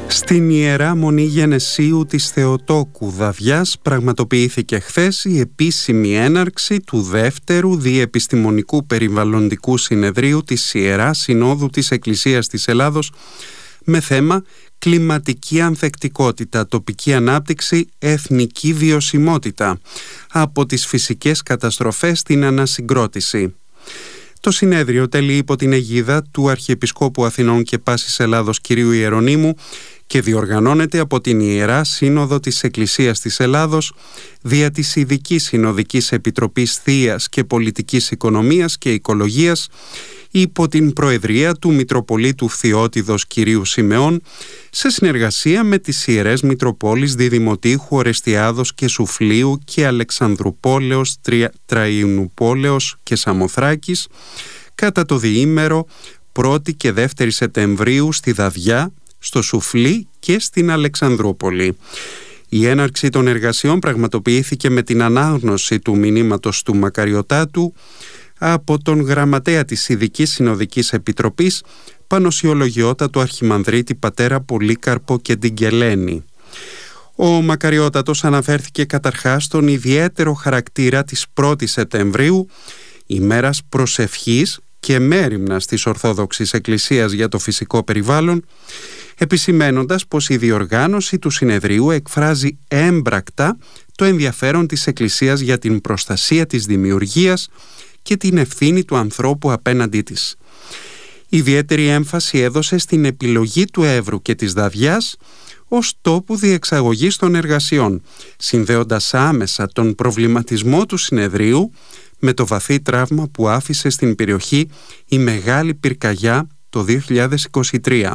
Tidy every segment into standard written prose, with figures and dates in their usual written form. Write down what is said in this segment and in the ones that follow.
Στην Ιερά Μονή Γενεσίου της Θεοτόκου Δαβιάς πραγματοποιήθηκε χθες η επίσημη έναρξη του δεύτερου Διεπιστημονικού Περιβαλλοντικού Συνεδρίου της Ιεράς Συνόδου της Εκκλησίας της Ελλάδος με θέμα «Κλιματική ανθεκτικότητα, τοπική ανάπτυξη, εθνική βιωσιμότητα από τις φυσικές καταστροφές στην ανασυγκρότηση». Το συνέδριο τελεί υπό την αιγίδα του Αρχιεπισκόπου Αθηνών και Πάσης Ελλάδος κ. Ιερονύμου και διοργανώνεται από την Ιερά Σύνοδο της Εκκλησίας της Ελλάδος δια της Ειδικής Συνοδικής Επιτροπής Θείας και Πολιτικής Οικονομίας και Οικολογίας υπό την Προεδρία του Μητροπολίτου Φθιώτιδος κ. Σιμεών σε συνεργασία με τις Ιερές Μητροπόλεις Διδημοτήχου, Ορεστιάδος και Σουφλίου και Αλεξανδρουπόλεως, Τραϊνουπόλεως και Σαμοθράκης κατά το διήμερο 1η και 2η Σεπτεμβρίου στη Δαβιά, στο Σουφλί και στην Αλεξανδρούπολη. Η έναρξη των εργασιών πραγματοποιήθηκε με την ανάγνωση του μηνύματος του Μακαριωτάτου από τον γραμματέα της Ειδικής Συνοδικής Επιτροπής, Πανωσιολογιότατο Αρχιμανδρίτη πατέρα Πολύκαρπο Κεντιγκελένη. Ο Μακαριώτατος αναφέρθηκε καταρχάς στον ιδιαίτερο χαρακτήρα της 1ης Σεπτεμβρίου, ημέρας προσευχής και μέριμνας της Ορθόδοξης Εκκλησίας για το φυσικό περιβάλλον, επισημένοντας πως η διοργάνωση του συνεδρίου εκφράζει έμπρακτα το ενδιαφέρον της Εκκλησίας για την προστασία της δημιουργίας και την ευθύνη του ανθρώπου απέναντί της. Ιδιαίτερη έμφαση έδωσε στην επιλογή του Εύρου και της Δαβιάς ως τόπου διεξαγωγής των εργασιών, συνδέοντας άμεσα τον προβληματισμό του συνεδρίου με το βαθύ τραύμα που άφησε στην περιοχή η Μεγάλη Πυρκαγιά το 2023.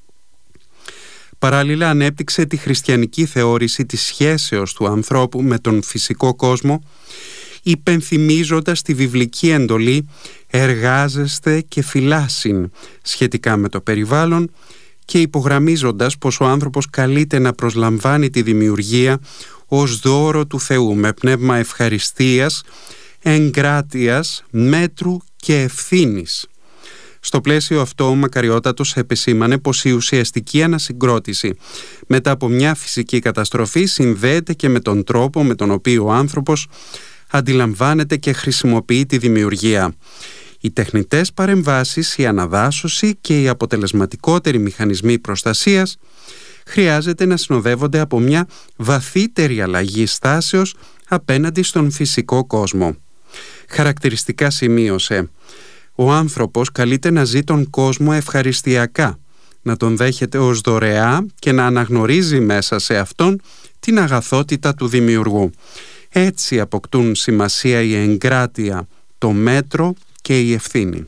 Παράλληλα ανέπτυξε τη χριστιανική θεώρηση της σχέσεως του ανθρώπου με τον φυσικό κόσμο, υπενθυμίζοντας τη βιβλική εντολή «Εργάζεστε και φυλάσσειν» σχετικά με το περιβάλλον και υπογραμμίζοντας πως ο άνθρωπος καλείται να προσλαμβάνει τη δημιουργία ως δώρο του Θεού με πνεύμα ευχαριστίας, εγκράτειας, μέτρου και ευθύνης. Στο πλαίσιο αυτό ο Μακαριώτατος επεσήμανε πως η ουσιαστική ανασυγκρότηση μετά από μια φυσική καταστροφή συνδέεται και με τον τρόπο με τον οποίο ο άνθρωπος αντιλαμβάνεται και χρησιμοποιεί τη δημιουργία. Οι τεχνητές παρεμβάσεις, η αναδάσωση και οι αποτελεσματικότεροι μηχανισμοί προστασίας χρειάζεται να συνοδεύονται από μια βαθύτερη αλλαγή στάσεως απέναντι στον φυσικό κόσμο. Χαρακτηριστικά σημείωσε: ο άνθρωπος καλείται να ζει τον κόσμο ευχαριστιακά, να τον δέχεται ως δωρεά και να αναγνωρίζει μέσα σε αυτόν την αγαθότητα του δημιουργού. Έτσι αποκτούν σημασία η εγκράτεια, το μέτρο και η ευθύνη.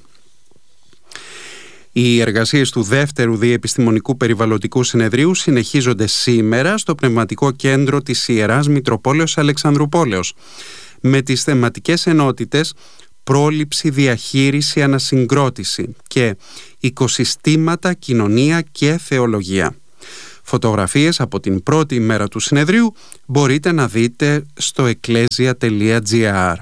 Οι εργασίες του δεύτερου Διεπιστημονικού Περιβαλλοντικού Συνεδρίου συνεχίζονται σήμερα στο Πνευματικό Κέντρο της Ιεράς Μητροπόλεως Αλεξανδρουπόλεως με τις θεματικές ενότητες πρόληψη, διαχείριση, ανασυγκρότηση και οικοσυστήματα, κοινωνία και θεολογία. Φωτογραφίες από την πρώτη ημέρα του συνεδρίου μπορείτε να δείτε στο ecclesia.gr.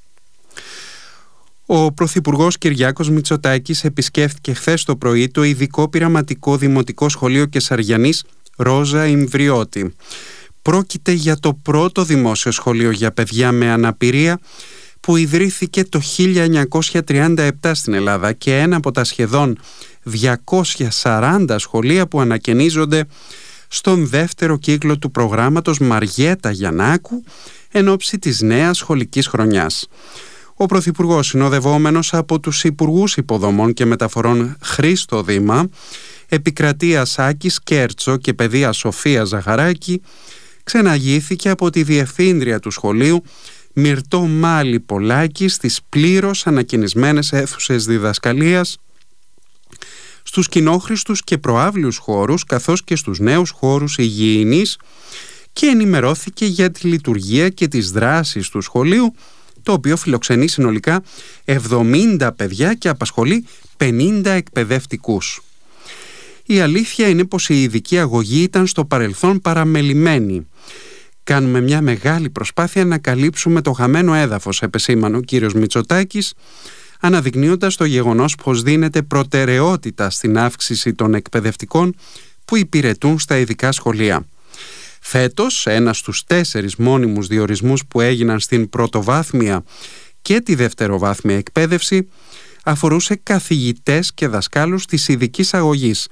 Ο Πρωθυπουργός Κυριάκος Μητσοτάκης επισκέφθηκε χθες το πρωί το ειδικό πειραματικό Δημοτικό Σχολείο Κεσαριανής Ρόζα Ιμβριώτη. Πρόκειται για το πρώτο δημόσιο σχολείο για παιδιά με αναπηρία που ιδρύθηκε το 1937 στην Ελλάδα και ένα από τα σχεδόν 240 σχολεία που ανακαινίζονται στον δεύτερο κύκλο του προγράμματος Μαριέτα Γιαννάκου εν ώψη της νέας σχολικής χρονιάς. Ο Πρωθυπουργός, συνοδευόμενος από τους Υπουργούς Υποδομών και Μεταφορών Χρήστο Δήμα, Επικρατείας Άκης Κέρτσο και Παιδείας Σοφία Ζαχαράκη, ξεναγήθηκε από τη διευθύντρια του σχολείου Μυρτώ Μάλη Πολάκη στις πλήρως ανακαινισμένες αίθουσες διδασκαλίας, στους κοινόχρηστους και προαύλιους χώρους καθώς και στους νέους χώρους υγιεινής και ενημερώθηκε για τη λειτουργία και τις δράσεις του σχολείου, το οποίο φιλοξενεί συνολικά 70 παιδιά και απασχολεί 50 εκπαιδευτικούς. Η αλήθεια είναι πως η ειδική αγωγή ήταν στο παρελθόν παραμελημένη. Κάνουμε μια μεγάλη προσπάθεια να καλύψουμε το χαμένο έδαφος, επεσήμανε ο κύριος Μητσοτάκης, αναδεικνύοντας το γεγονός πως δίνεται προτεραιότητα στην αύξηση των εκπαιδευτικών που υπηρετούν στα ειδικά σχολεία. Φέτος, ένας στους 4 μόνιμους διορισμούς που έγιναν στην πρωτοβάθμια και τη δευτεροβάθμια εκπαίδευση αφορούσε καθηγητές και δασκάλους της ειδικής αγωγής,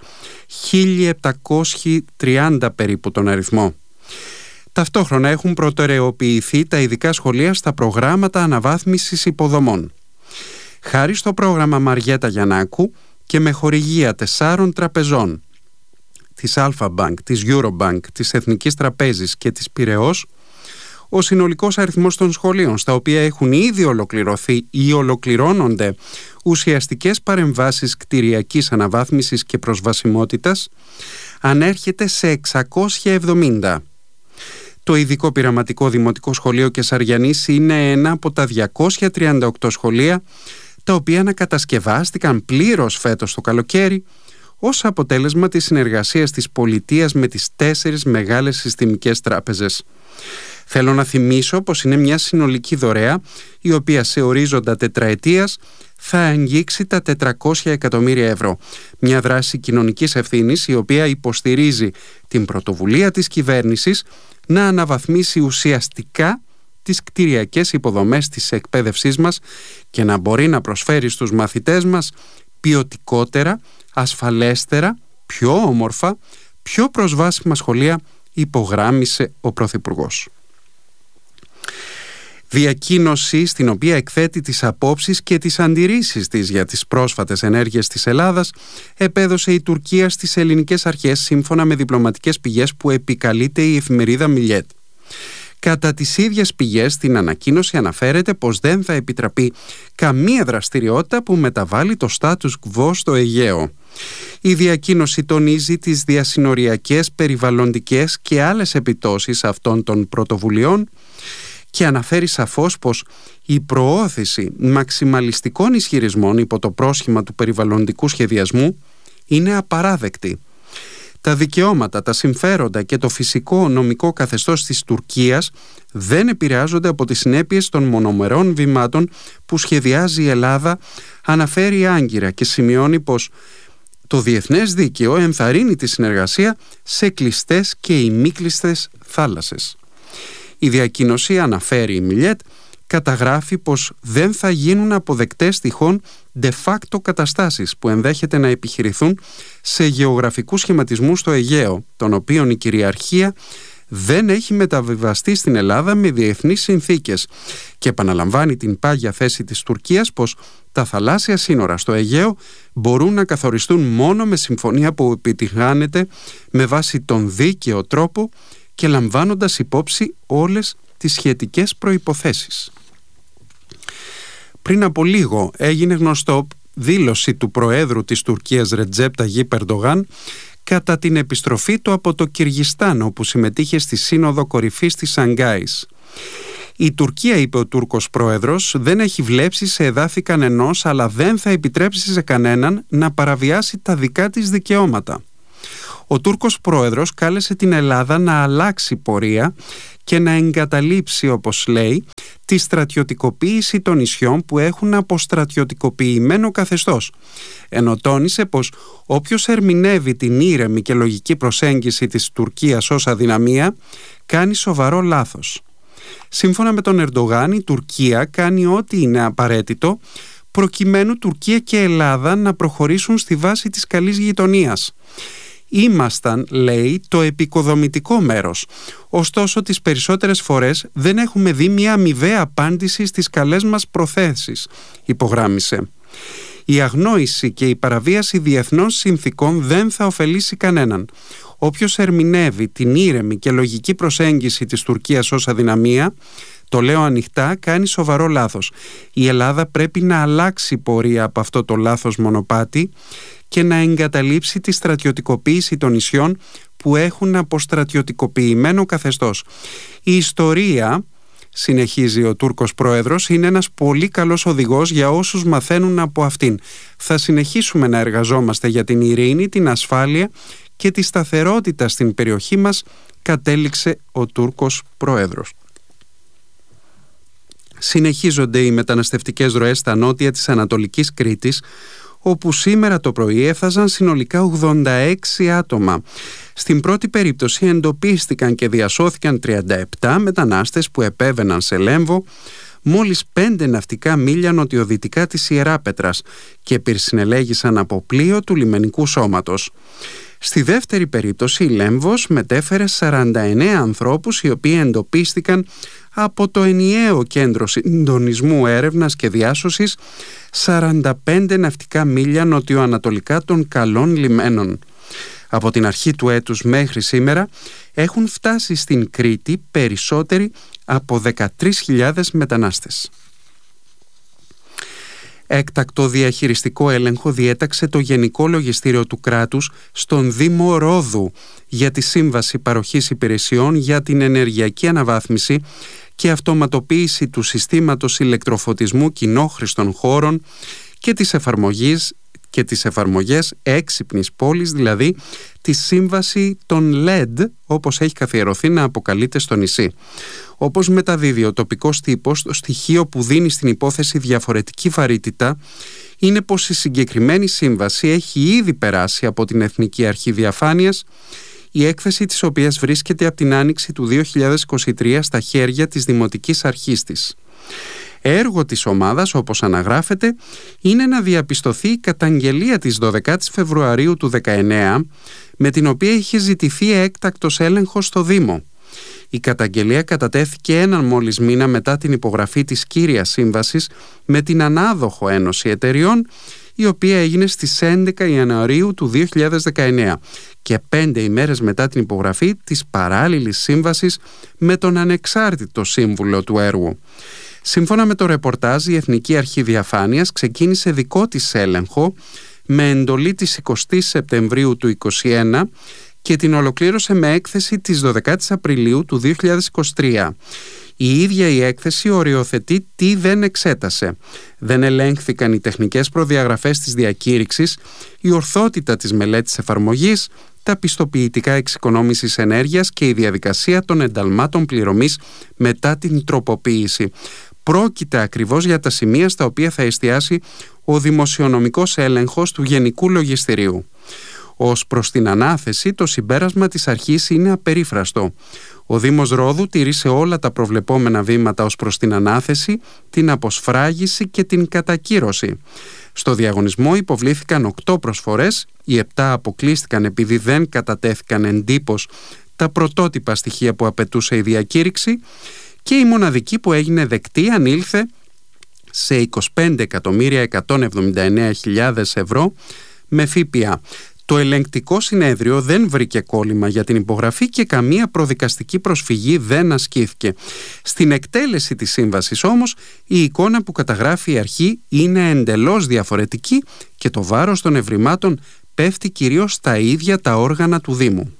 1.730 περίπου τον αριθμό. Ταυτόχρονα έχουν προτεραιοποιηθεί τα ειδικά σχολεία στα προγράμματα αναβάθμισης υποδομών. Χάρη στο πρόγραμμα Μαριέτα Γιαννάκου και με χορηγία 4 τραπεζών, της Alpha Bank, της Eurobank, της Εθνικής Τραπέζης και της Πειραιώς, ο συνολικός αριθμός των σχολείων στα οποία έχουν ήδη ολοκληρωθεί ή ολοκληρώνονται ουσιαστικές παρεμβάσεις κτηριακής αναβάθμισης και προσβασιμότητας ανέρχεται σε 670. Το ειδικό πειραματικό δημοτικό σχολείο Κεσαριανής είναι ένα από τα 238 σχολεία τα οποία ανακατασκευάστηκαν πλήρως φέτος το καλοκαίρι ως αποτέλεσμα της συνεργασίας της πολιτείας με τις 4 μεγάλες συστημικές τράπεζες. Θέλω να θυμίσω πως είναι μια συνολική δωρεά η οποία σε ορίζοντα τετραετίας θα αγγίξει τα 400 εκατομμύρια ευρώ. Μια δράση κοινωνικής ευθύνης η οποία υποστηρίζει την πρωτοβουλία της κυβέρνησης να αναβαθμίσει ουσιαστικά τις κτηριακές υποδομές της εκπαίδευσής μας και να μπορεί να προσφέρει στους μαθητές μας ποιοτικότερα, ασφαλέστερα, πιο όμορφα, πιο προσβάσιμα σχολεία, υπογράμμισε ο Πρωθυπουργός. Διακοίνωση στην οποία εκθέτει τις απόψεις και τις αντιρρήσεις της για τις πρόσφατες ενέργειες της Ελλάδας επέδωσε η Τουρκία στις ελληνικές αρχές σύμφωνα με διπλωματικές πηγές που επικαλείται η εφημερίδα Μιλιέτ. Κατά τις ίδιες πηγές στην ανακοίνωση αναφέρεται πως δεν θα επιτραπεί καμία δραστηριότητα που μεταβάλει το status quo στο Αιγαίο. Η διακοίνωση τονίζει τις διασυνοριακές, περιβαλλοντικές και άλλες επιπτώσεις αυτών των πρωτοβουλειών και αναφέρει σαφώς πως η προώθηση μαξιμαλιστικών ισχυρισμών υπό το πρόσχημα του περιβαλλοντικού σχεδιασμού είναι απαράδεκτη. Τα δικαιώματα, τα συμφέροντα και το φυσικό νομικό καθεστώς της Τουρκίας δεν επηρεάζονται από τις συνέπειες των μονομερών βημάτων που σχεδιάζει η Ελλάδα, αναφέρει άγκυρα και σημειώνει πως το διεθνές δίκαιο ενθαρρύνει τη συνεργασία σε κλειστές και ημίκλειστες θάλασσες. Η διακοίνωση, αναφέρει η Μιλιέτ, καταγράφει πως δεν θα γίνουν αποδεκτές τυχόν de facto καταστάσεις που ενδέχεται να επιχειρηθούν σε γεωγραφικούς σχηματισμούς στο Αιγαίο, των οποίων η κυριαρχία δεν έχει μεταβιβαστεί στην Ελλάδα με διεθνείς συνθήκες, και επαναλαμβάνει την πάγια θέση της Τουρκίας πως τα θαλάσσια σύνορα στο Αιγαίο μπορούν να καθοριστούν μόνο με συμφωνία που επιτυγχάνεται με βάση τον δίκαιο τρόπο και λαμβάνοντας υπόψη όλες τις σχετικές προϋποθέσεις. Πριν από λίγο έγινε γνωστό δήλωση του Προέδρου της Τουρκίας Ρετζέπ Ταγίπ Ερντογάν κατά την επιστροφή του από το Κυργιστάν, όπου συμμετείχε στη Σύνοδο Κορυφής της Σανγκάης. Η Τουρκία, είπε ο Τούρκος Πρόεδρος, δεν έχει βλέψει σε εδάφη κανενός, αλλά δεν θα επιτρέψει σε κανέναν να παραβιάσει τα δικά της δικαιώματα. Ο Τούρκος Πρόεδρος κάλεσε την Ελλάδα να αλλάξει πορεία και να εγκαταλείψει, όπως λέει, τη στρατιωτικοποίηση των νησιών που έχουν αποστρατιωτικοποιημένο καθεστώς, ενώ τόνισε πως όποιος ερμηνεύει την ήρεμη και λογική προσέγγιση της Τουρκίας ως αδυναμία κάνει σοβαρό λάθος. Σύμφωνα με τον Ερντογάν, η Τουρκία κάνει ό,τι είναι απαραίτητο προκειμένου Τουρκία και Ελλάδα να προχωρήσουν στη βάση της καλής γειτονίας. Ήμασταν, λέει, το επικοδομητικό μέρος. Ωστόσο, τις περισσότερες φορές δεν έχουμε δει μια αμοιβαία απάντηση στις καλές μας προθέσεις, υπογράμμισε. Η αγνόηση και η παραβίαση διεθνών συνθήκων δεν θα ωφελήσει κανέναν. Όποιος ερμηνεύει την ήρεμη και λογική προσέγγιση της Τουρκίας ως αδυναμία, το λέω ανοιχτά, κάνει σοβαρό λάθος. Η Ελλάδα πρέπει να αλλάξει πορεία από αυτό το λάθος μονοπάτι και να εγκαταλείψει τη στρατιωτικοποίηση των νησιών που έχουν αποστρατιωτικοποιημένο καθεστώς. Η ιστορία, συνεχίζει ο Τούρκος Πρόεδρος, είναι ένας πολύ καλός οδηγός για όσους μαθαίνουν από αυτήν. Θα συνεχίσουμε να εργαζόμαστε για την ειρήνη, την ασφάλεια και τη σταθερότητα στην περιοχή μας, κατέληξε ο Τούρκος Πρόεδρος. Συνεχίζονται οι μεταναστευτικές ροές στα νότια της Ανατολικής Κρήτης, όπου σήμερα το πρωί έφτασαν συνολικά 86 άτομα. Στην πρώτη περίπτωση εντοπίστηκαν και διασώθηκαν 37 μετανάστες που επέβαιναν σε Λέμβο, μόλις 5 ναυτικά μίλια νοτιοδυτικά της Ιεράπετρας, και πυρσινελέγησαν από πλοίο του λιμενικού σώματος. Στη δεύτερη περίπτωση η Λέμβος μετέφερε 49 ανθρώπους, οι οποίοι εντοπίστηκαν από το ενιαίο κέντρο συντονισμού έρευνας και διάσωσης 45 ναυτικά μίλια νοτιοανατολικά των Καλών Λιμένων. Από την αρχή του έτους μέχρι σήμερα έχουν φτάσει στην Κρήτη περισσότεροι από 13.000 μετανάστες. Έκτακτο διαχειριστικό έλεγχο διέταξε το Γενικό Λογιστήριο του Κράτους στον Δήμο Ρόδου για τη Σύμβαση Παροχής Υπηρεσιών για την Ενεργειακή Αναβάθμιση και Αυτοματοποίηση του Συστήματος Ηλεκτροφωτισμού Κοινόχρηστων Χώρων και τις εφαρμογές έξυπνης πόλης, δηλαδή τη σύμβαση των LED, όπως έχει καθιερωθεί να αποκαλείται στο νησί. Όπως μεταδίδει ο τοπικός τύπος, το στοιχείο που δίνει στην υπόθεση διαφορετική βαρύτητα είναι πως η συγκεκριμένη σύμβαση έχει ήδη περάσει από την Εθνική Αρχή Διαφάνειας, η έκθεση της οποίας βρίσκεται από την άνοιξη του 2023 στα χέρια της Δημοτικής Αρχής της. Έργο της ομάδας, όπως αναγράφεται, είναι να διαπιστωθεί η καταγγελία της 12ης Φεβρουαρίου του 2019, με την οποία είχε ζητηθεί έκτακτος έλεγχος στο Δήμο. Η καταγγελία κατατέθηκε έναν μόλις μήνα μετά την υπογραφή της κύριας σύμβασης με την ανάδοχο Ένωση Εταιριών, η οποία έγινε στις 11 Ιανουαρίου του 2019 και 5 ημέρες μετά την υπογραφή της παράλληλης σύμβασης με τον ανεξάρτητο σύμβουλο του έργου. Σύμφωνα με το ρεπορτάζ, η Εθνική Αρχή Διαφάνειας ξεκίνησε δικό της έλεγχο με εντολή της 20 Σεπτεμβρίου του 2021 και την ολοκλήρωσε με έκθεση της 12ης Απριλίου του 2023. Η ίδια η έκθεση οριοθετεί τι δεν εξέτασε. Δεν ελέγχθηκαν οι τεχνικές προδιαγραφές της διακήρυξης, η ορθότητα της μελέτης εφαρμογής, τα πιστοποιητικά εξοικονόμησης ενέργειας και η διαδικασία των ενταλμάτων πληρωμής μετά την τροποποίηση. Πρόκειται ακριβώς για τα σημεία στα οποία θα εστιάσει ο δημοσιονομικός έλεγχος του Γενικού Λογιστηρίου. Ως προς την ανάθεση, το συμπέρασμα της αρχής είναι απερίφραστο. Ο Δήμος Ρόδου τήρησε όλα τα προβλεπόμενα βήματα ως προς την ανάθεση, την αποσφράγιση και την κατακύρωση. Στο διαγωνισμό υποβλήθηκαν 8 προσφορές, οι 7 αποκλείστηκαν επειδή δεν κατατέθηκαν εντύπως τα πρωτότυπα στοιχεία που απαιτούσε η διακήρυξη και η μοναδική που έγινε δεκτή ανήλθε σε 25.179.000 ευρώ με ΦΠΑ. Το ελεγκτικό συνέδριο δεν βρήκε κόλλημα για την υπογραφή και καμία προδικαστική προσφυγή δεν ασκήθηκε. Στην εκτέλεση της σύμβασης όμως, η εικόνα που καταγράφει η αρχή είναι εντελώς διαφορετική και το βάρος των ευρημάτων πέφτει κυρίως στα ίδια τα όργανα του Δήμου.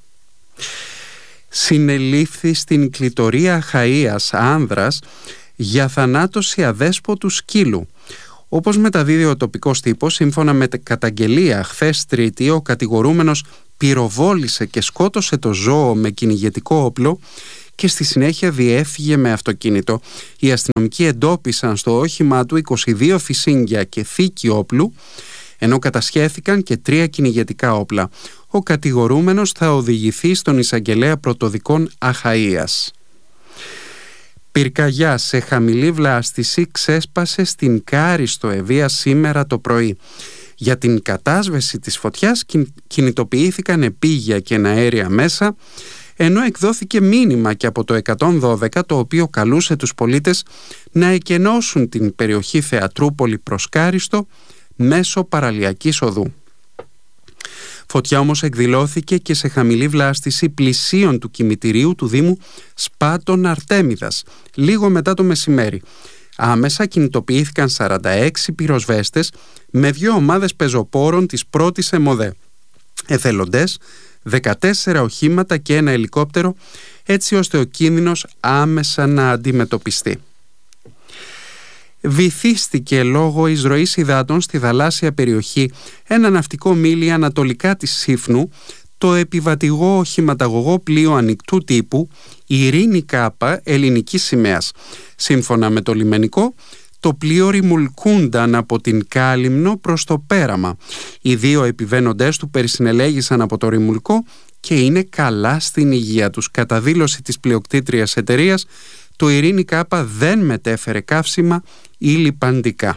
Συνελήφθη στην κλητορία Αχαΐας άνδρας για θανάτωση αδέσποτου σκύλου. Όπως μεταδίδει ο τοπικός τύπος, σύμφωνα με καταγγελία χθες Τρίτη, ο κατηγορούμενος πυροβόλησε και σκότωσε το ζώο με κυνηγετικό όπλο και στη συνέχεια διέφυγε με αυτοκίνητο. Οι αστυνομικοί εντόπισαν στο όχημά του 22 φυσίγγια και θήκη όπλου, ενώ κατασχέθηκαν και 3 κυνηγετικά όπλα. Ο κατηγορούμενος θα οδηγηθεί στον εισαγγελέα πρωτοδικών Αχαΐας. Πυρκαγιά σε χαμηλή βλάστηση ξέσπασε στην Κάριστο Ευεία σήμερα το πρωί. Για την κατάσβεση της φωτιάς κινητοποιήθηκαν επίγεια και αέρια μέσα, ενώ εκδόθηκε μήνυμα και από το 112, το οποίο καλούσε τους πολίτες να εκενώσουν την περιοχή Θεατρούπολη προς Κάριστο μέσω παραλιακής οδού. Φωτιά όμως εκδηλώθηκε και σε χαμηλή βλάστηση πλησίων του κημητηρίου του Δήμου Σπάτων Αρτέμιδας, λίγο μετά το μεσημέρι. Άμεσα κινητοποιήθηκαν 46 πυροσβέστες με 2 ομάδες πεζοπόρων της πρώτης ΕΜΟΔΕ, εθελοντές, 14 οχήματα και 1 ελικόπτερο, έτσι ώστε ο κίνδυνος άμεσα να αντιμετωπιστεί. Βυθίστηκε λόγω εισρωής υδάτων στη θαλάσσια περιοχή ένα ναυτικό μίλι ανατολικά της Σύφνου το επιβατηγό οχηματαγωγό πλοίο ανοιχτού τύπου Ειρήνη Κάπα ελληνικής σημαίας. Σύμφωνα με το λιμενικό, το πλοίο ρημουλκούνταν από την Κάλυμνο προς το πέραμα. Οι δύο επιβαίνοντές του περισυνελέγησαν από το ρημουλκό και είναι καλά στην υγεία τους. Κατά δήλωση της πλειοκτήτριας εταιρείας, το Ειρήνη Κάπα δεν μετέφερε καύσιμα ή λιπαντικά.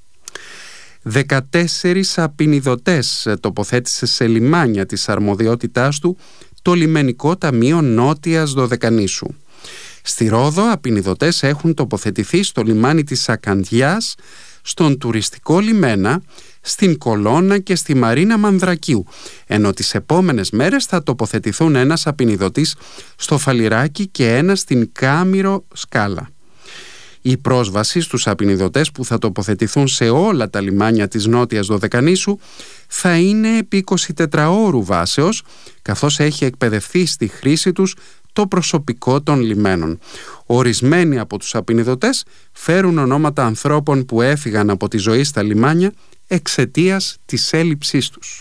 14 απεινιδωτές τοποθέτησε σε λιμάνια της αρμοδιότητάς του το Λιμενικό Ταμείο Νότιας Δωδεκανήσου. Στη Ρόδο, απεινιδωτές έχουν τοποθετηθεί στο λιμάνι της Ακαντιάς, στον τουριστικό λιμένα, στην Κολώνα και στη Μαρίνα Μανδρακίου, ενώ τις επόμενες μέρες θα τοποθετηθούν ένας απεινιδωτής στο Φαλιράκι και ένας στην Κάμηρο Σκάλα. Η πρόσβαση στους απεινιδωτές που θα τοποθετηθούν σε όλα τα λιμάνια της Νότιας Δωδεκανήσου θα είναι επί 24 ώρου βάσεως, καθώς έχει εκπαιδευτεί στη χρήση τους το προσωπικό των λιμένων. Ορισμένοι από τους απεινιδωτές φέρουν ονόματα ανθρώπων που έφυγαν από τη ζωή στα λιμάνια εξαιτίας της έλλειψής τους.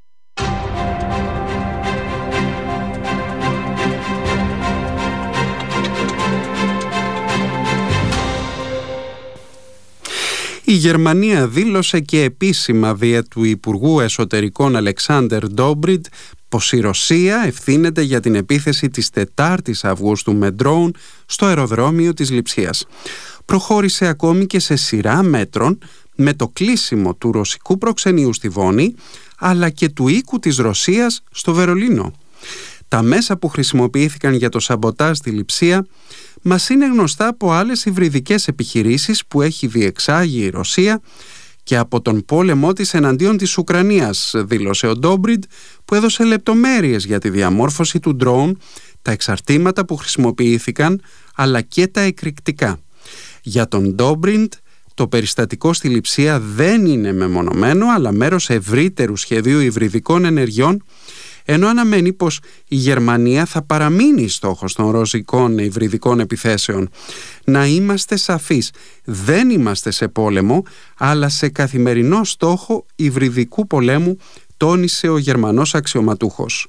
Η Γερμανία δήλωσε και επίσημα δια του Υπουργού Εσωτερικών Αλεξάντερ Ντόμπριντ πως η Ρωσία ευθύνεται για την επίθεση της 4ης Αυγούστου με ντρόουν στο αεροδρόμιο της Λειψίας. Προχώρησε ακόμη και σε σειρά μέτρων με το κλείσιμο του ρωσικού προξενείου στη Βόνη, αλλά και του οίκου της Ρωσίας στο Βερολίνο. Τα μέσα που χρησιμοποιήθηκαν για το σαμποτάζ στη Λειψία μας είναι γνωστά από άλλες υβριδικές επιχειρήσεις που έχει διεξάγει η Ρωσία και από τον πόλεμό της εναντίον της Ουκρανίας, δήλωσε ο Ντόμπριντ, που έδωσε λεπτομέρειες για τη διαμόρφωση του ντρόουν, τα εξαρτήματα που χρησιμοποιήθηκαν, αλλά και τα εκρηκτικά. Για τον Ντόμπριντ, το περιστατικό στη Λειψία δεν είναι μεμονωμένο, αλλά μέρος ευρύτερου σχεδίου υβριδικών ενεργειών, ενώ αναμένει πως η Γερμανία θα παραμείνει στόχος των ρωσικών υβριδικών επιθέσεων. Να είμαστε σαφείς, δεν είμαστε σε πόλεμο, αλλά σε καθημερινό στόχο υβριδικού πολέμου, τόνισε ο Γερμανός αξιωματούχος.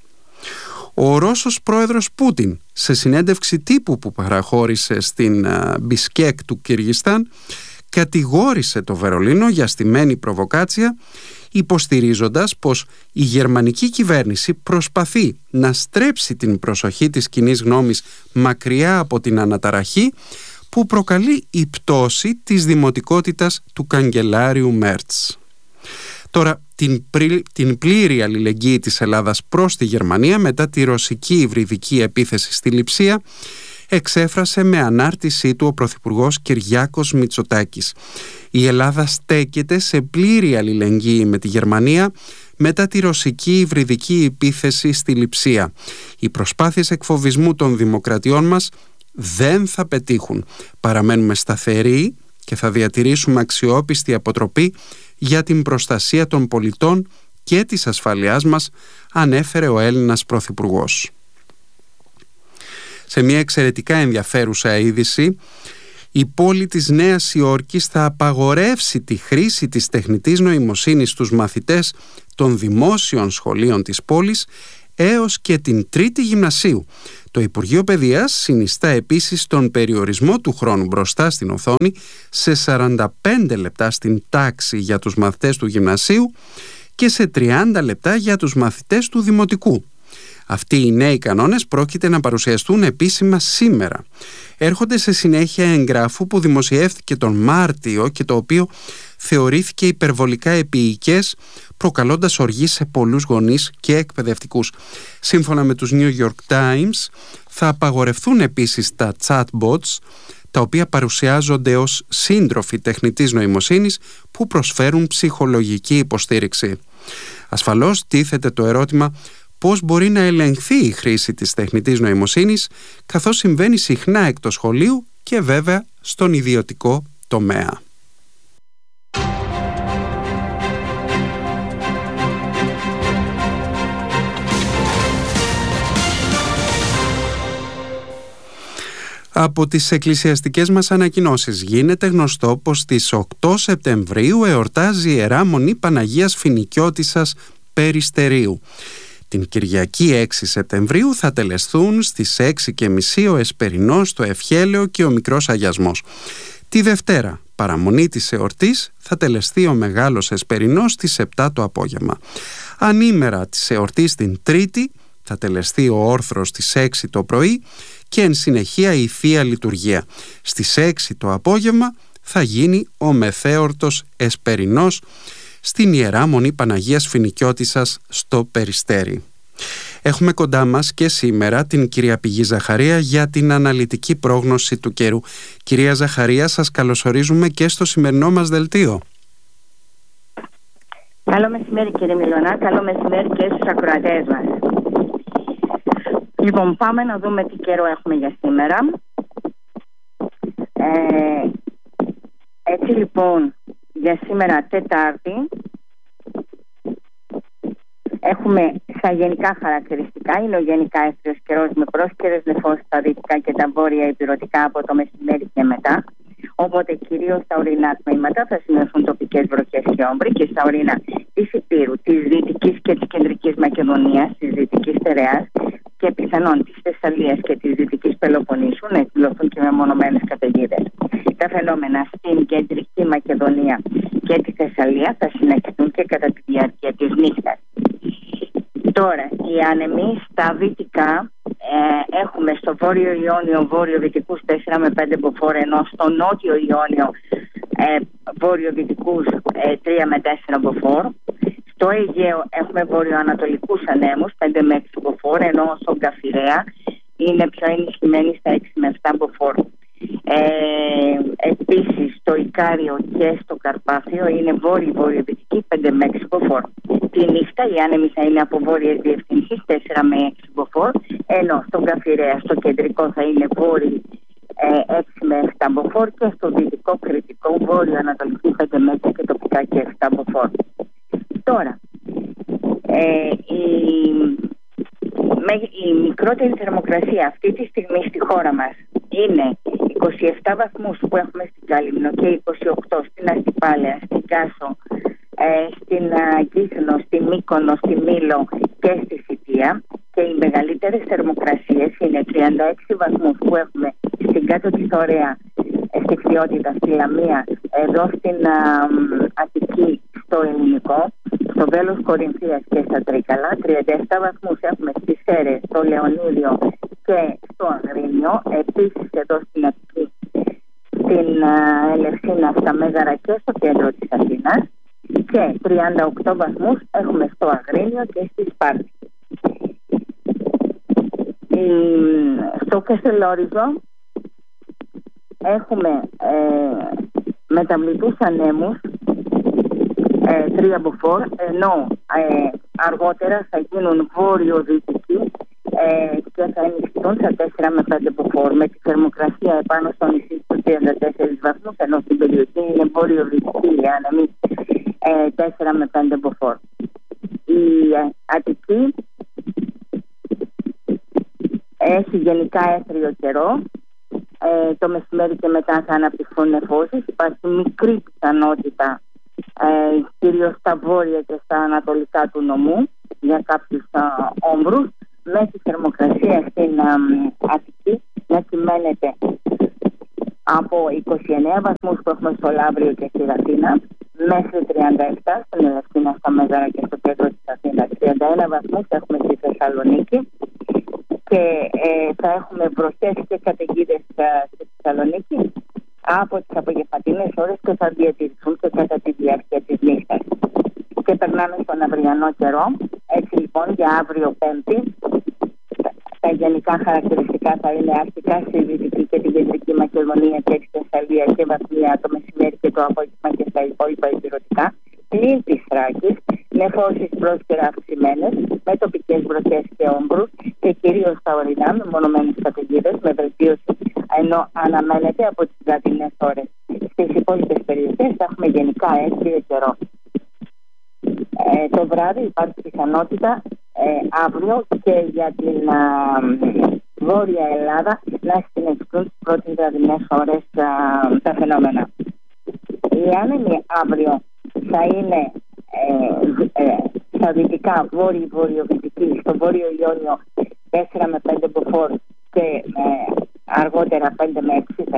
Ο Ρώσος πρόεδρος Πούτιν, σε συνέντευξη τύπου που παραχώρησε στην Μπισκέκ του Κυργιστάν, κατηγόρησε το Βερολίνο για στημένη προβοκάτσια, υποστηρίζοντας πως η γερμανική κυβέρνηση προσπαθεί να στρέψει την προσοχή της κοινής γνώμης μακριά από την αναταραχή που προκαλεί η πτώση της δημοτικότητας του καγκελάριου Μέρτς. Τώρα, την πλήρη αλληλεγγύη της Ελλάδας προς τη Γερμανία μετά τη ρωσική υβριδική επίθεση στη Λειψία εξέφρασε με ανάρτησή του ο Πρωθυπουργός Κυριάκος Μητσοτάκης. Η Ελλάδα στέκεται σε πλήρη αλληλεγγύη με τη Γερμανία μετά τη ρωσική υβριδική επίθεση στη Λειψία. Οι προσπάθειες εκφοβισμού των δημοκρατιών μας δεν θα πετύχουν. Παραμένουμε σταθεροί και θα διατηρήσουμε αξιόπιστη αποτροπή για την προστασία των πολιτών και της ασφαλείας μας, ανέφερε ο Έλληνας Πρωθυπουργός. Σε μια εξαιρετικά ενδιαφέρουσα είδηση, η πόλη της Νέας Υόρκης θα απαγορεύσει τη χρήση της τεχνητής νοημοσύνης στους μαθητές των δημόσιων σχολείων της πόλης έως και την 3η γυμνασίου. Το Υπουργείο Παιδείας συνιστά επίσης τον περιορισμό του χρόνου μπροστά στην οθόνη σε 45 λεπτά στην τάξη για τους μαθητές του γυμνασίου και σε 30 λεπτά για τους μαθητές του δημοτικού. Αυτοί οι νέοι κανόνες πρόκειται να παρουσιαστούν επίσημα σήμερα. Έρχονται σε συνέχεια εγγράφου που δημοσιεύθηκε τον Μάρτιο και το οποίο θεωρήθηκε υπερβολικά επίοικες, προκαλώντας οργή σε πολλούς γονείς και εκπαιδευτικούς. Σύμφωνα με τους New York Times, θα απαγορευτούν επίσης τα chatbots, τα οποία παρουσιάζονται ως σύντροφοι τεχνητής νοημοσύνης που προσφέρουν ψυχολογική υποστήριξη. Ασφαλώς τίθεται το ερώτημα πώς μπορεί να ελεγχθεί η χρήση της τεχνητής νοημοσύνης, καθώς συμβαίνει συχνά εκτός σχολείου και βέβαια στον ιδιωτικό τομέα. Από τις εκκλησιαστικές μας ανακοινώσεις γίνεται γνωστό πως στις 8 Σεπτεμβρίου εορτάζει η Ιερά Μονή Παναγίας Φοινικιώτισσας Περιστερίου. Την Κυριακή 6 Σεπτεμβρίου θα τελεσθούν στις 6:30 ο Εσπερινός, το Ευχέλαιο και ο Μικρός Αγιασμός. Τη Δευτέρα παραμονή της εορτής θα τελεστεί ο Μεγάλος Εσπερινός στις 7 το απόγευμα. Ανήμερα της εορτής την Τρίτη θα τελεστεί ο όρθρος στις 6 το πρωί και εν συνεχεία η Θεία Λειτουργία. Στις 6 το απόγευμα θα γίνει ο μεθέορτος Εσπερινός στην Ιερά Μονή Παναγίας Φοινικιώτισσας στο Περιστέρι. Έχουμε κοντά μας και σήμερα την κυρία Πηγή Ζαχαρία για την αναλυτική πρόγνωση του καιρού. Κυρία Ζαχαρία, σας καλωσορίζουμε και στο σημερινό μας δελτίο. Καλό μεσημέρι κύριε Μιλωνά, καλό μεσημέρι και στους ακροατές μας. Λοιπόν, πάμε να δούμε τι καιρό έχουμε για σήμερα. Έτσι λοιπόν, για σήμερα Τετάρτη έχουμε στα γενικά χαρακτηριστικά. Είναι ο γενικά εύθριος καιρός με πρόσκαιρες νεφώσεις στα δυτικά και τα βόρεια ηπειρωτικά από το μεσημέρι και μετά. Οπότε κυρίως στα ορεινά τμήματα θα σημειωθούν τοπικές βροχές και όμβροι και στα ορεινά της Υπήρου, της Δυτικής και της Κεντρικής Μακεδονίας, της Δυτικής Στερεάς και πιθανόν της Θεσσαλίας και της Δυτικής Πελοποννήσου να εκδηλωθούν και μεμονωμένες καταιγίδες. Τα φαινόμενα στην Κεντρική Μακεδονία και τη Θεσσαλία θα συνεχιστούν και κατά τη διάρκεια της νύχτας. Τώρα, οι άνεμοι στα δυτικά έχουμε στο βόρειο Ιόνιο βόρειο-δυτικούς 4 με 5 μποφόρ, ενώ στο νότιο Ιόνιο βόρειο-δυτικούς 3 με 4 μποφόρ. Στο Αιγαίο έχουμε βορειοανατολικούς ανέμους 5 με 6 μποφόρ, ενώ στον Καφιρέα είναι πιο ενισχυμένοι στα 6 με 7 μποφόρ. Επίσης στο Ικάριο και στο Καρπάθιο είναι βόρειο-βορειοδυτική 5 με 6 μποφόρ. Τη νύχτα οι άνεμοι θα είναι από βόρειες διευθύνσεις 4 με 6 μποφόρ, ενώ στον Καφιρέα στο κεντρικό θα είναι βόρειο 6 με 7 μποφόρ και στο δυτικό κρητικό βόρειο-ανατολική 5 με 6 και τοπικά και 7 болохоор. Τώρα, η μικρότερη θερμοκρασία αυτή τη στιγμή στη χώρα μας είναι 27 βαθμούς που έχουμε στην Κάλυμνο και 28 στην Αστυπάλαια, στην Κάσο, στην Κύθνο, στη Μύκονο, στη Μήλο και στη Σιτία, και οι μεγαλύτερες θερμοκρασίες είναι 36 βαθμούς που έχουμε στην κάτω της Θωρέα, στη Χθιότητα, στη Λαμία, εδώ στην Αττική, στο Ελληνικό, στο Βέλος Κορινθίας και στα Τρίκαλα. 37 βαθμούς έχουμε στις Σέρρες, στο Λεωνίδιο και στο Αγρίνιο. Επίσης εδώ στην Αττική, στην Ελευσίνα, στα Μέγαρα και στο κέντρο της Αθήνας. Και 38 βαθμούς έχουμε στο Αγρίνιο και στη Σπάρτη. Στο Καστελόριζο έχουμε μεταβλητούς ανέμους 3 μποφόρ, ενώ αργότερα θα γίνουν βόρειο-δυτικοί και θα ενισχυθούν στα 4 με 5 μποφόρ, με τη θερμοκρασία επάνω στο νησί στους 34 βαθμούς, ενώ στην περιοχή είναι βόρειο-δυτική οι άνεμοι 4 με 5 μποφόρ. Η Αττική έχει γενικά εύθριο καιρό. Το μεσημέρι και μετά θα αναπτυχθούν νεφώσεις. Υπάρχει μικρή πιθανότητα κυρίως στα βόρεια και στα ανατολικά του νομού για κάποιους όμβρους, με τη θερμοκρασία στην Αττική να κυμαίνεται από 29 βαθμούς που έχουμε στο Λαύριο και στη Αθήνα μέχρι 37 στην Ελευσίνα, στα Μέγαρα και στο κέντρο της Αθήνας. 31 βαθμούς έχουμε στη Θεσσαλονίκη και θα έχουμε βροχές και καταιγίδες στη Θεσσαλονίκη από τις απογευματινές ώρες και θα διατηρηθούν και κατά τη διάρκεια της νύχτας. Και περνάμε στον αυριανό καιρό. Έτσι λοιπόν για αύριο Πέμπτη τα γενικά χαρακτηριστικά θα είναι αρχικά στη Δυτική και την Κεντρική Μακεδονία και τη Θεσσαλία και βαθμία το μεσημέρι και το απόγευμα και στα υπόλοιπα ηπειρωτικά. Πλην της Θράκης, νεφώσεις πρόσκαιρα αυξημένες με τοπικές βροχές και όμβρους και κυρίως στα ορεινά με μονομένες καταιγίδες με βελτίωση, ενώ αναμένεται από τις βραδινές ώρες. Στις υπόλοιπες περιοχές θα έχουμε γενικά εύθριο καιρό. Το βράδυ υπάρχει πιθανότητα αύριο και για την Βόρεια Ελλάδα να συνεχιστούν τις πρώτες βραδινές ώρες τα φαινόμενα. Οι άνεμοι αύριο θα είναι στα δυτικά βόρειο-βορειοδυτική, στο βόρειο Ιόνιο 4 με 5 μποφόρ και αργότερα 5 με 6 θα είναι στη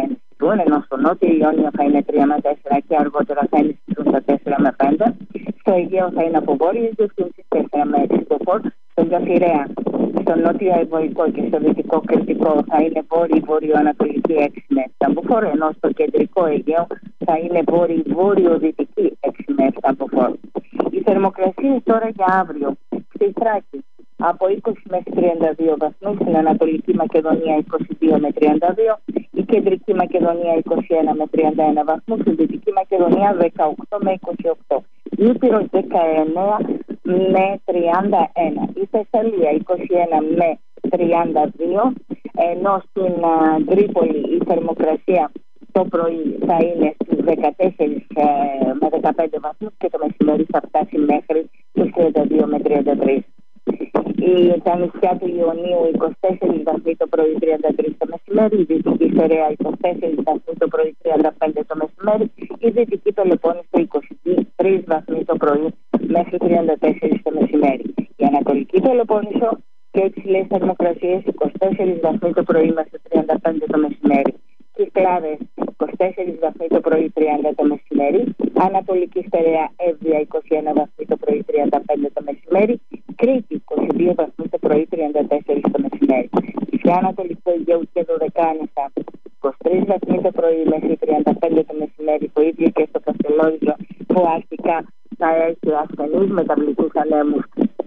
αυξηθούν, ενώ στο Νότιο Ιόνιο θα είναι 3 με 4 και αργότερα θα ενισχυθούν τα 4 με 5. Στο Αιγαίο θα είναι από βόρειες διευθύνσεις 4 με 6 μποφόρ. Στον Πειραιά, στο νότιο Αϊβοϊκό και στο δυτικό Κρητικό θα είναι βόρειο-βορειοανατολική 6 με 7 μποφόρ, ενώ στο κεντρικό Αιγαίο θα είναι βόρειο-βορειοδυτική 6 με 7 μποφόρ. Οι θερμοκρασίες τώρα για αύριο: στη Θράκη από 20 μέχρι 32 βαθμούς, στην Ανατολική Μακεδονία 22 με 32, η Κεντρική Μακεδονία 21 με 31 βαθμούς, η Δυτική Μακεδονία 18 με 28, η Ήπειρος 19 με 31, η Θεσσαλία 21 με 32, ενώ στην Τρίπολη η θερμοκρασία το πρωί θα είναι στους 14 με 15 βαθμούς και το μεσημέρι θα φτάσει μέχρι τους 32 με 33. Τα νησιά του Ιωνίου 24 βαθμοί το πρωί, 33 το μεσημέρι, η Δυτική Στερεά 24 βαθμοί το πρωί, 35 το μεσημέρι, η Δυτική Πελοπόννησο 23 βαθμοί το πρωί μέχρι 34 το μεσημέρι. Η Ανατολική Πελοπόννησο και υψηλές θερμοκρασίες 24 βαθμοί το πρωί μέχρι 35 το μεσημέρι. Στις Κλάδες 24 βαθμοί το πρωί, 30 το μεσημέρι. Ανατολική Στερεά Εύβοια 21 βαθμοί το πρωί, 35 το μεσημέρι. Κρήτη 22 βαθμοί το πρωί, 34 το μεσημέρι. Στη Ανατολικό Αιγαίο και Δωδεκάνησα 23 βαθμοί το πρωί μέχρι 35 το μεσημέρι. Το ίδιο και στο Καστελόριζο, που αρχικά θα έχει ασθενείς μεταβλητούς ανέμους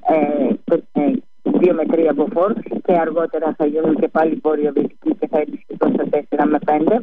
2 με 3 μποφόρ και αργότερα θα γίνουν και πάλι βορειοδυτικοί και θα ενισχυθούν στα 4 με 5.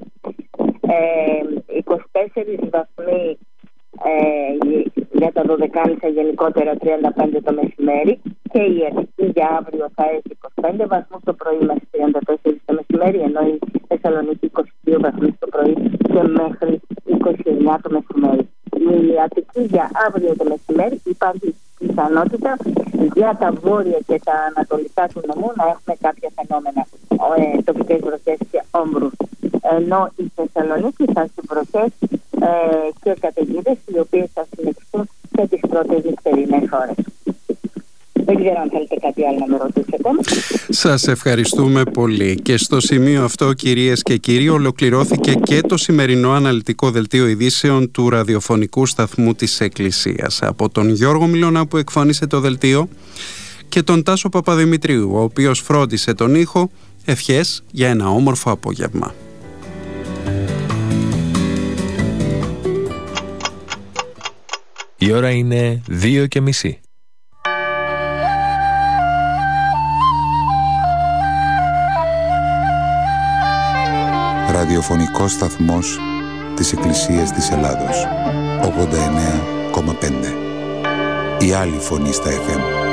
24 βαθμοί για τα Δωδεκάνησα, γενικότερα 35 το μεσημέρι, και η Αττική για αύριο θα έχει 25 βαθμούς το πρωί μέχρι 34 το μεσημέρι, ενώ η Θεσσαλονίκη 22 βαθμούς το πρωί και μέχρι 29 το μεσημέρι. Η Αττική για αύριο το μεσημέρι υπάρχει πιθανότητα για τα βόρεια και τα ανατολικά του νομού να έχουμε κάποια φαινόμενα, τοπικές βροχές και όμβρους, ενώ η Θεσσαλονίκη θα έχει βροχές και καταιγίδες, οι οποίες θα συνεχιστούν σε τις πρώτες νυχτερινές ώρες. Δεν ξέρω αν θέλετε κάτι άλλο να με ρωτήσετε. Σας ευχαριστούμε πολύ. Και στο σημείο αυτό, κυρίες και κύριοι, ολοκληρώθηκε και το σημερινό αναλυτικό δελτίο ειδήσεων του ραδιοφωνικού σταθμού της Εκκλησίας. Από τον Γιώργο Μιλώνα που εκφώνησε το δελτίο και τον Τάσο Παπαδημητρίου, ο οποίος φρόντισε τον ήχο, ευχές για ένα όμορφο απόγευμα. Η ώρα είναι 2:30. Ραδιοφωνικός σταθμός της Εκκλησίας της Ελλάδος, 89,5. Η άλλη φωνή στα FM.